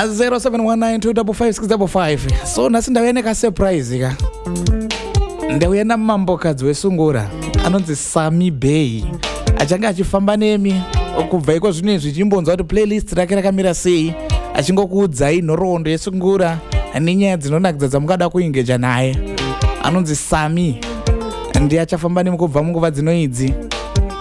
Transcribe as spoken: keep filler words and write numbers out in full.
zero seven one nine two five five six five five. So nasi ndauya nekasurprise ka. Ndauya namambokadzi wesungura anonzi Sami Bay. Achanga achifamba nemi kubva iko zvino izvi chimbonzwa kuti playlist rake rakamira sei, achingokuudzai nhoroondo yesungura nenyaya dzinonakidza dzamungada kuingeja naye. Anonzi Sami ndiye achafamba nemi kubva munguva dzino idzi.